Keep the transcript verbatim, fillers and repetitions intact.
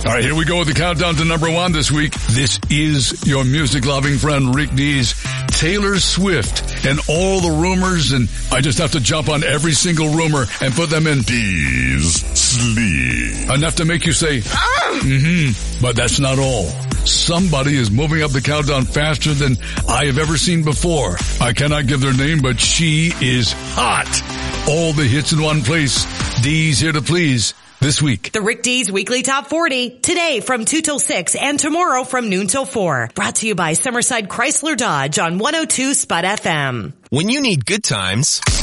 All right, here we go with the countdown to number one this week. This is your music-loving friend, Rick Dees. Taylor Swift and all the rumors, and I just have to jump on every single rumor and put them in Dees sleep. Enough to make you say, ah! Mm-hmm. But that's not all. Somebody is moving up the countdown faster than I have ever seen before. I cannot give their name, but she is hot. All the hits in one place. Dees here to please. This week. The Rick Dees Weekly Top forty. Today from two till six and tomorrow from noon till four. Brought to you by Summerside Chrysler Dodge on one oh two Spud F M. When you need good times...